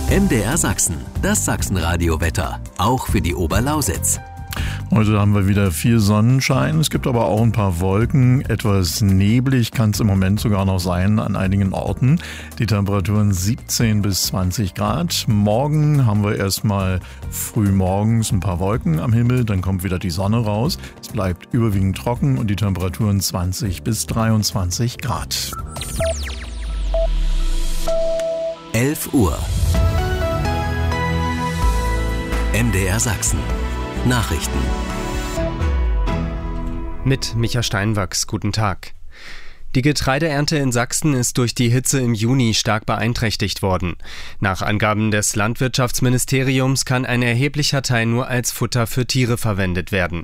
MDR Sachsen, das Sachsenradio-Wetter, auch für die Oberlausitz. Heute haben wir wieder viel Sonnenschein, es gibt aber auch ein paar Wolken, etwas neblig kann es im Moment sogar noch sein an einigen Orten. Die Temperaturen 17 bis 20 Grad. Morgen haben wir erstmal früh morgens ein paar Wolken am Himmel, dann kommt wieder die Sonne raus. Es bleibt überwiegend trocken und die Temperaturen 20 bis 23 Grad. 11 Uhr. MDR Sachsen. Nachrichten. Mit Micha Steinwachs, guten Tag. Die Getreideernte in Sachsen ist durch die Hitze im Juni stark beeinträchtigt worden. Nach Angaben des Landwirtschaftsministeriums kann ein erheblicher Teil nur als Futter für Tiere verwendet werden.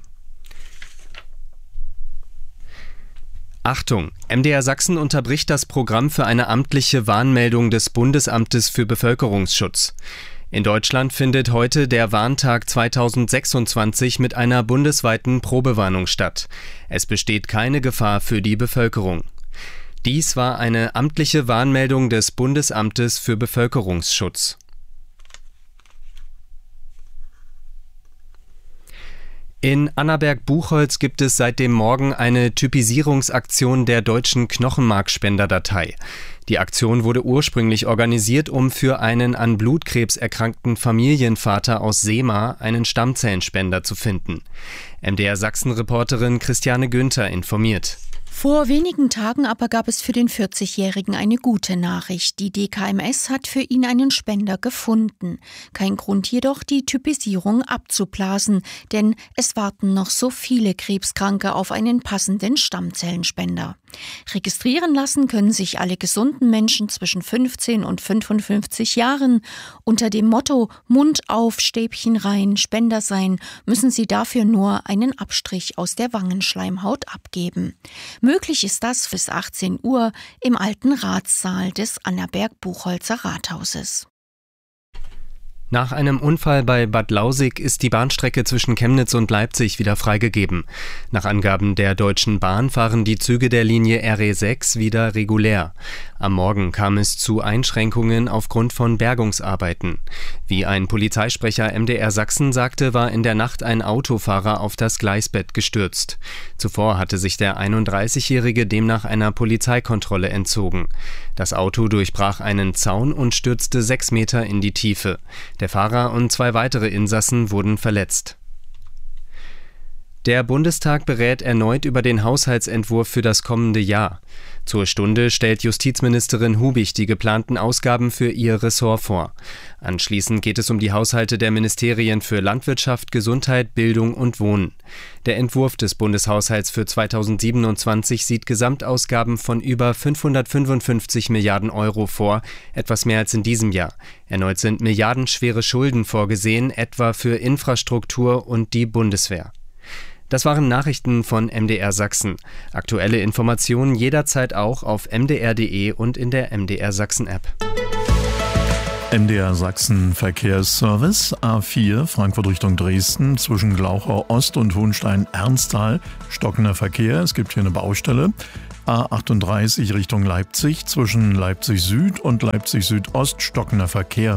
Achtung! MDR Sachsen unterbricht das Programm für eine amtliche Warnmeldung des Bundesamtes für Bevölkerungsschutz. In Deutschland findet heute der Warntag 2026 mit einer bundesweiten Probewarnung statt. Es besteht keine Gefahr für die Bevölkerung. Dies war eine amtliche Warnmeldung des Bundesamtes für Bevölkerungsschutz. In Annaberg-Buchholz gibt es seit dem Morgen eine Typisierungsaktion der deutschen Knochenmarkspenderdatei. Die Aktion wurde ursprünglich organisiert, um für einen an Blutkrebs erkrankten Familienvater aus Seema einen Stammzellenspender zu finden. MDR Sachsen-Reporterin Christiane Günther informiert. Vor wenigen Tagen aber gab es für den 40-Jährigen eine gute Nachricht. Die DKMS hat für ihn einen Spender gefunden. Kein Grund jedoch, die Typisierung abzublasen, denn es warten noch so viele Krebskranke auf einen passenden Stammzellenspender. Registrieren lassen können sich alle gesunden Menschen zwischen 15 und 55 Jahren. Unter dem Motto Mund auf, Stäbchen rein, Spender sein, müssen sie dafür nur einen Abstrich aus der Wangenschleimhaut abgeben. Möglich ist das bis 18 Uhr im alten Ratssaal des Annaberg-Buchholzer Rathauses. Nach einem Unfall bei Bad Lausig ist die Bahnstrecke zwischen Chemnitz und Leipzig wieder freigegeben. Nach Angaben der Deutschen Bahn fahren die Züge der Linie RE6 wieder regulär. Am Morgen kam es zu Einschränkungen aufgrund von Bergungsarbeiten. Wie ein Polizeisprecher MDR Sachsen sagte, war in der Nacht ein Autofahrer auf das Gleisbett gestürzt. Zuvor hatte sich der 31-Jährige demnach einer Polizeikontrolle entzogen. Das Auto durchbrach einen Zaun und stürzte 6 Meter in die Tiefe. Der Fahrer und 2 weitere Insassen wurden verletzt. Der Bundestag berät erneut über den Haushaltsentwurf für das kommende Jahr. Zur Stunde stellt Justizministerin Hubig die geplanten Ausgaben für ihr Ressort vor. Anschließend geht es um die Haushalte der Ministerien für Landwirtschaft, Gesundheit, Bildung und Wohnen. Der Entwurf des Bundeshaushalts für 2027 sieht Gesamtausgaben von über 555 Milliarden Euro vor, etwas mehr als in diesem Jahr. Erneut sind milliardenschwere Schulden vorgesehen, etwa für Infrastruktur und die Bundeswehr. Das waren Nachrichten von MDR Sachsen. Aktuelle Informationen jederzeit auch auf mdr.de und in der MDR Sachsen-App. MDR Sachsen Verkehrsservice A4 Frankfurt Richtung Dresden zwischen Glauchau Ost und Hohenstein-Ernsthal stockender Verkehr. Es gibt hier eine Baustelle. A38 Richtung Leipzig zwischen Leipzig Süd und Leipzig Südost stockender Verkehr.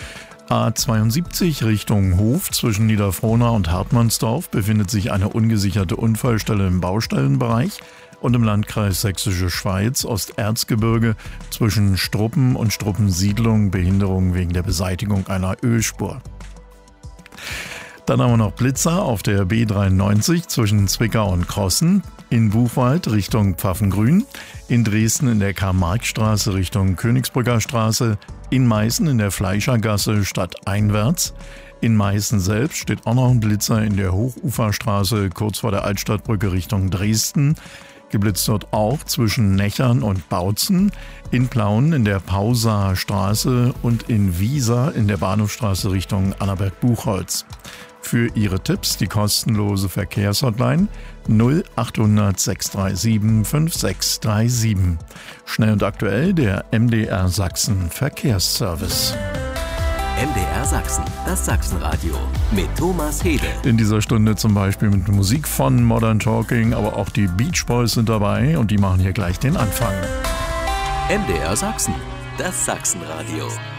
A72 Richtung Hof zwischen Niederfrohna und Hartmannsdorf befindet sich eine ungesicherte Unfallstelle im Baustellenbereich und im Landkreis Sächsische Schweiz Osterzgebirge zwischen Struppen und Struppensiedlung Behinderung wegen der Beseitigung einer Ölspur. Dann haben wir noch Blitzer auf der B93 zwischen Zwickau und Krossen, in Buchwald Richtung Pfaffengrün, in Dresden in der Karl-Marx-Straße Richtung Königsbrücker Straße, in Meißen in der Fleischergasse stadteinwärts. In Meißen selbst steht auch noch ein Blitzer in der Hochuferstraße kurz vor der Altstadtbrücke Richtung Dresden. Geblitzt dort auch zwischen Nechern und Bautzen, in Plauen in der Pausaer Straße und in Wiesa in der Bahnhofstraße Richtung Annaberg-Buchholz. Für Ihre Tipps die kostenlose Verkehrshotline 0800 637 5637. Schnell und aktuell der MDR Sachsen Verkehrsservice. MDR Sachsen, das Sachsenradio mit Thomas Hede. In dieser Stunde zum Beispiel mit Musik von Modern Talking, aber auch die Beach Boys sind dabei und die machen hier gleich den Anfang. MDR Sachsen, das Sachsenradio.